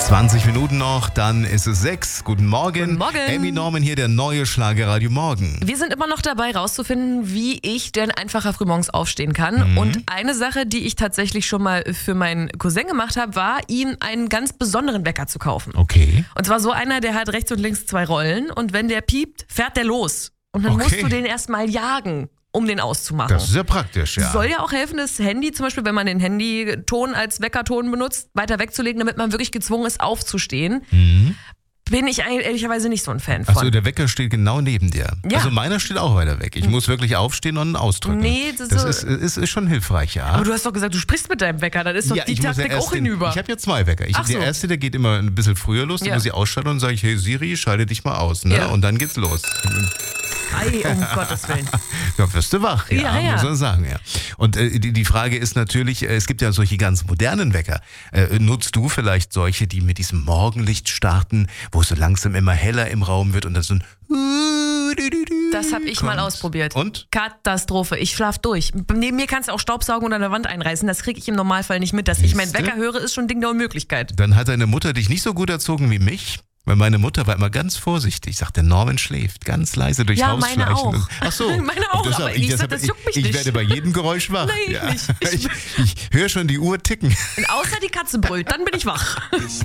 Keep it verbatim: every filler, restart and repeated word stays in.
zwanzig Minuten noch, dann ist es sechs. Guten Morgen. Guten Morgen. Amy Norman hier, der neue Schlagerradio Morgen. Wir sind immer noch dabei, rauszufinden, wie ich denn einfacher frühmorgens aufstehen kann. Mhm. Und eine Sache, die ich tatsächlich schon mal für meinen Cousin gemacht habe, war, ihm einen ganz besonderen Wecker zu kaufen. Okay. Und zwar so einer, der hat rechts und links zwei Rollen und wenn der piept, fährt der los. Und dann Okay. musst du den erstmal jagen, um den auszumachen. Das ist ja praktisch, ja. Soll ja auch helfen, das Handy zum Beispiel, wenn man den Handyton als Weckerton benutzt, weiter wegzulegen, damit man wirklich gezwungen ist, aufzustehen. Mhm. Bin ich eigentlich ehrlicherweise nicht so ein Fan von. Achso, der Wecker steht genau neben dir. Ja. Also meiner steht auch weiter weg. Ich muss wirklich aufstehen und ihn ausdrücken. Nee, das, das so, ist, ist, ist schon hilfreich, ja. aber du hast doch gesagt, du sprichst mit deinem Wecker, dann ist doch ja, die ich muss ja Taktik erst auch den, hinüber. Ich habe ja zwei Wecker. Ich, Ach so. Der erste, der geht immer ein bisschen früher los, den Ja. muss ich ausschalten und sage ich, hey Siri, schalte dich mal aus. Ne? Ja. Und dann geht's los. Ei, um Gottes Willen. Da wirst du wach, ja, Ja, ja. muss man sagen, ja. Und äh, die, die Frage ist natürlich, äh, es gibt ja solche ganz modernen Wecker. Äh, nutzt du vielleicht solche, die mit diesem Morgenlicht starten, wo es so langsam immer heller im Raum wird und dann so ein Das habe ich kommt? mal ausprobiert. Und? Katastrophe. Ich schlaf durch. Neben mir kannst du auch Staubsaugen und an der Wand einreißen. Das kriege ich im Normalfall nicht mit. Dass ich meinen Siehste? Wecker höre, ist schon ein Ding der Unmöglichkeit. Dann hat deine Mutter dich nicht so gut erzogen wie mich. Weil meine Mutter war immer ganz vorsichtig, sagte, Norman schläft, ganz leise durchs Ja, Haus meine schleichen. auch. Ach so. Meine auch, Das, aber ich, ich sag, deshalb- das juckt mich ich, ich nicht. werde bei jedem Geräusch wach. Nein, ja. nicht. Ich, ich höre schon die Uhr ticken. Und außer die Katze brüllt, dann bin ich wach.